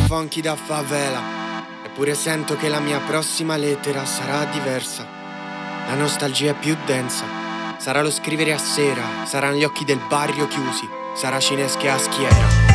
funky da favela. Eppure sento che la mia prossima lettera sarà diversa. La nostalgia è più densa. Sarà lo scrivere a sera, saranno gli occhi del barrio chiusi, sarà cinesche a schiera.